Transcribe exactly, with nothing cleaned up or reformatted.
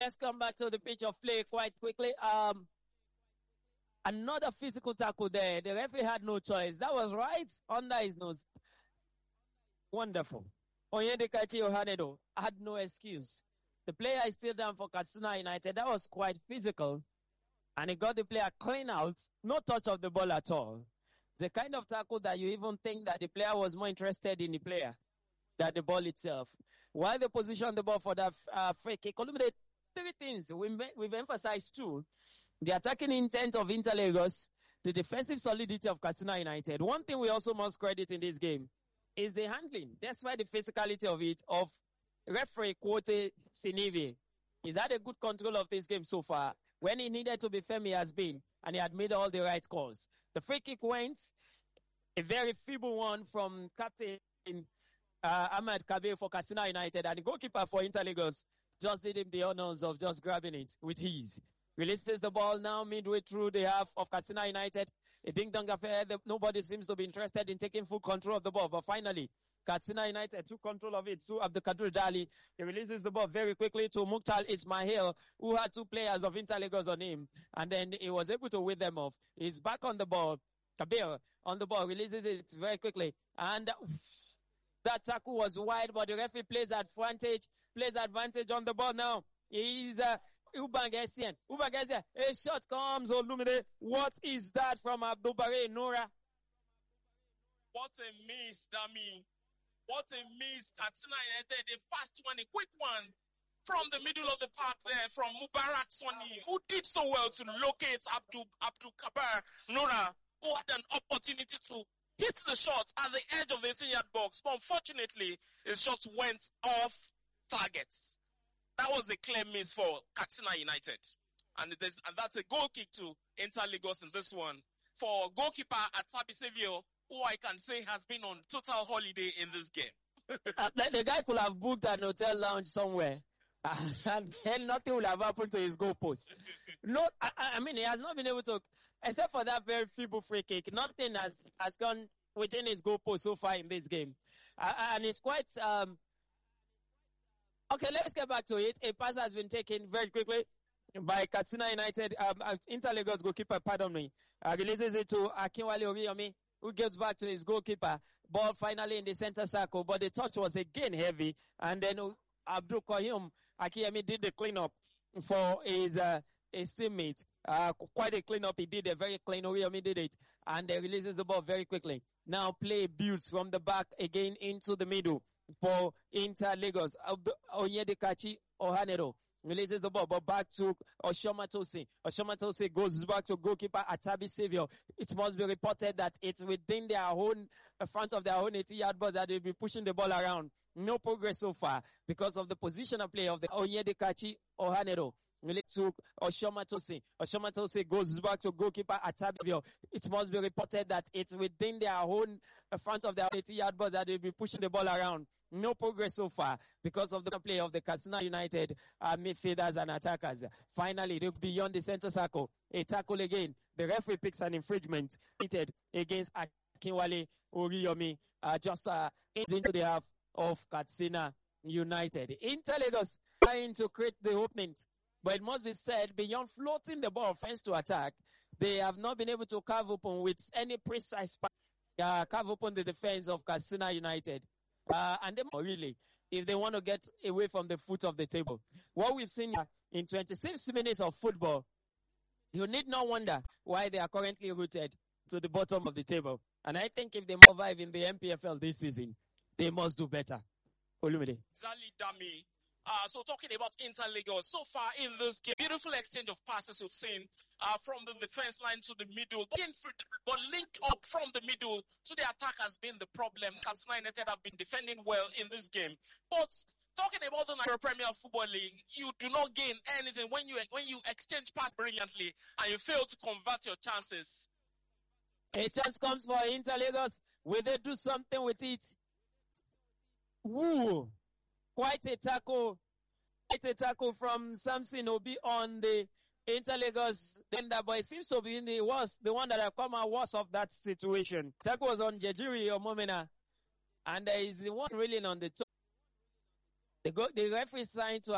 Let's come back to the pitch of play quite quickly. Um, another physical tackle there. The referee had no choice. That was right under his nose. Wonderful. Onyedikachi Ohanedo had no excuse. The player is still down for Katsina United. That was quite physical. And he got the player clean out. No touch of the ball at all. The kind of tackle that you even think that the player was more interested in the player than the ball itself. While they positioned the ball for that uh, free kick, illuminate three things. We, we've emphasized two. The attacking intent of Inter Lagos, the defensive solidity of Katsina United. One thing we also must credit in this game is the handling. That's why the physicality of it, of referee Quote Sinivi. He's had a good control of this game so far. When he needed to be firm, he has been, and he had made all the right calls. The free kick went, a very feeble one from Captain uh, Ahmad Kabir for Katsina United, and the goalkeeper for Inter Lagos just did him the honors of just grabbing it with ease. Releases the ball now midway through the half of Katsina United. A ding-dong affair. Nobody seems to be interested in taking full control of the ball, but finally, Katsina United took control of it to Abdulkadir Dali. He releases the ball very quickly to Mukhtar Ismail, who had two players of Inter Lagos on him, and then he was able to win them off. He's back on the ball. Kabir on the ball, releases it very quickly, and oof, that tackle was wide, but the referee plays advantage, plays advantage on the ball now. He's uh, Ubangesian. Ubangesian, a shot comes, Olumide. What is that from Abdul Bare Nora? What a miss, Dami. What a miss. Katsina United, a fast one, a quick one from the middle of the park there from Mubarak Soni, who did so well to locate Abdul, Abdul Kabar Nora, who had an opportunity to hit the shot at the edge of the eighteen-yard box. But unfortunately, his shot went off targets. That was a clear miss for Katsina United. And, it is, and that's a goal kick to Inter Lagos in this one. For goalkeeper Atabi Savio, who I can say has been on total holiday in this game. uh, the, the guy could have booked an hotel lounge somewhere, uh, and then nothing would have happened to his goalpost. No, I, I mean, he has not been able to, except for that very feeble free kick, nothing has, has gone within his goalpost so far in this game. Uh, and it's quite, um, okay, let's get back to it. A pass has been taken very quickly by Katsina United, um, uh, Inter Lagos goalkeeper, pardon me, uh, releases it to Akinwale Oriyomi, who gets back to his goalkeeper. Ball finally in the center circle, but the touch was again heavy. And then Abdul Qayyum Akiyemi did the cleanup for his, uh, his teammate. Uh, quite a cleanup he did, a very clean. Oriyomi did it. And he releases the ball very quickly. Now play builds from the back again into the middle for Inter Lagos. Onyedikachi Ohanedo releases the ball, but back to Oshoma Tosin. Oshoma Tosin goes back to goalkeeper Atabi Savio. It must be reported that it's within their own, uh, front of their own eighty-yard box that they'll be pushing the ball around. No progress so far because of the position of play of the Onyedikachi Ohanedo. Relate to Oshoma Tosin. Oshoma Tosin goes back to goalkeeper Atabio. It must be reported that it's within their own, uh, front of their eighty-yard box that they'll be pushing the ball around. No progress so far because of the play of the Katsina United uh, midfielders and attackers. Finally, beyond the center circle, a tackle again. The referee picks an infringement against Akinwale Oriyomi uh, just uh, into the half of Katsina United. Inter Lagos trying to create the openings, but it must be said, beyond floating the ball offense to attack, they have not been able to carve open with any precise uh, carve open the defense of Katsina United. Uh, and they really, if they want to get away from the foot of the table. What we've seen in twenty-six minutes of football, you need not wonder why they are currently rooted to the bottom of the table. And I think if they survive in the M P F L this season, they must do better. Olumide. Zali Dami. Uh, so talking about Inter Lagos, so far in this game, beautiful exchange of passes we've seen uh, from the defense line to the middle, but, but link up from the middle to the attack has been the problem. Katsina United have been defending well in this game, but talking about the Nigeria Premier Football League, you do not gain anything when you when you exchange pass brilliantly and you fail to convert your chances. A chance comes for Inter Lagos. Will they do something with it? Woo! Quite a tackle, quite a tackle from Samson Obi on the Inter Lagos defender, but it seems to be the worst, the one that have come out worse of that situation. Tackle was on Jejiri Omomena, and there is the one reeling on the top. The, go, the referee signed to